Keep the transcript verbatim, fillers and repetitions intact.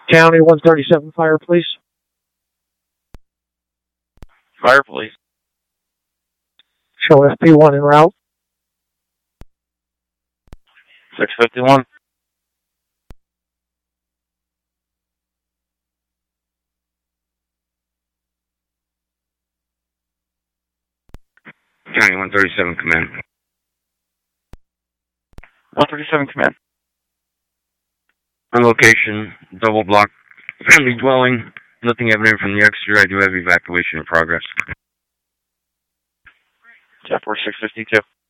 County one thirty-seven Fire Police. Fire Police. Show F P one en route. six fifty-one. County one thirty-seven Command. one thirty-seven Command. On location, double block, family dwelling, nothing evident from the exterior. I do have evacuation in progress. Jet four six fifty-two.